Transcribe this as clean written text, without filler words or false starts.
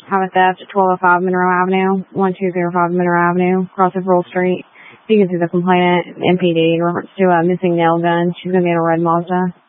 have a theft at 1205 Monroe Avenue, 1205 Monroe Avenue, across of Rural Street. You can see the complainant, MPD, in reference to a missing nail gun. She's going to be in a red Mazda.